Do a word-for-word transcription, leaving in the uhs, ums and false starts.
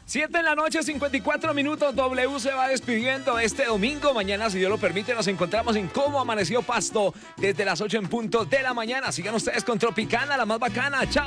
Siete en la noche, cincuenta y cuatro minutos. W se va despidiendo este domingo. Mañana, si Dios lo permite, nos encontramos en Cómo Amaneció Pasto desde las ocho en punto de la mañana. Sigan ustedes con Tropicana, la más bacana. Chao.